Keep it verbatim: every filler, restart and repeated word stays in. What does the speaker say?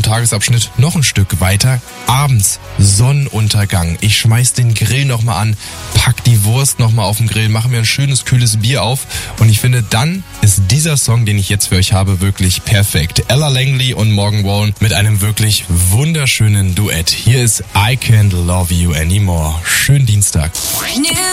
Tagesabschnitt noch ein Stück weiter. Abends, Sonnenuntergang. Ich schmeiß den Grill nochmal an, pack die Wurst nochmal auf den Grill, mache mir ein schönes, kühles Bier auf. Und ich finde, dann ist dieser Song, den ich jetzt für euch habe, wirklich perfekt. Ella Langley und Morgan Wallen mit einem wirklich wunderschönen Duett. Hier ist I Can't Love You Anymore. Schönen Dienstag.